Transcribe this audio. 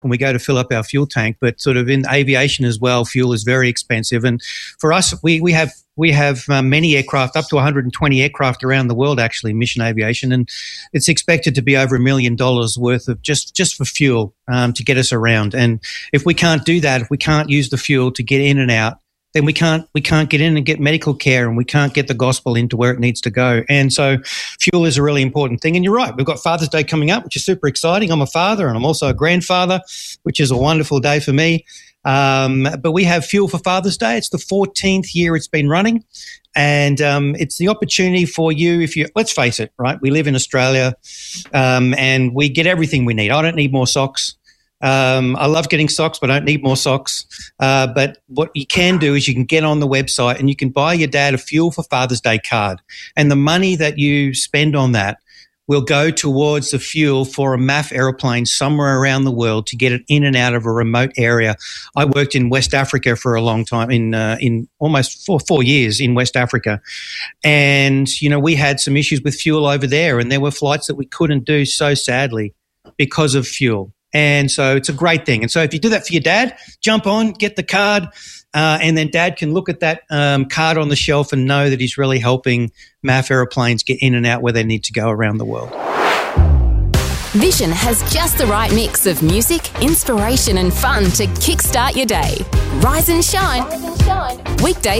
when we go to fill up our fuel tank. But sort of in aviation as well, fuel is very expensive. And for us, we have many aircraft, up to 120 aircraft around the world, actually, mission aviation. And it's expected to be over $1 million worth of just for fuel to get us around. And if we can't do that, if we can't use the fuel to get in and out, then we can't get in and get medical care, and we can't get the gospel into where it needs to go. And so fuel is a really important thing. And you're right, we've got Father's Day coming up, which is super exciting. I'm a father and I'm also a grandfather, which is a wonderful day for me. But we have Fuel for Father's Day. It's the 14th year it's been running. And it's the opportunity for you, let's face it, right? We live in Australia and we get everything we need. I don't need more socks. I love getting socks, but I don't need more socks. But what you can do is you can get on the website and you can buy your dad a Fuel for Father's Day card. And the money that you spend on that will go towards the fuel for a MAF aeroplane somewhere around the world to get it in and out of a remote area. I worked in West Africa for a long time, in almost 4 years in West Africa. And, we had some issues with fuel over there, and there were flights that we couldn't do, so sadly, because of fuel. And so it's a great thing. And so if you do that for your dad, jump on, get the card, and then dad can look at that card on the shelf and know that he's really helping MAF aeroplanes get in and out where they need to go around the world. Vision has just the right mix of music, inspiration and fun to kickstart your day. Rise and shine. Weekdays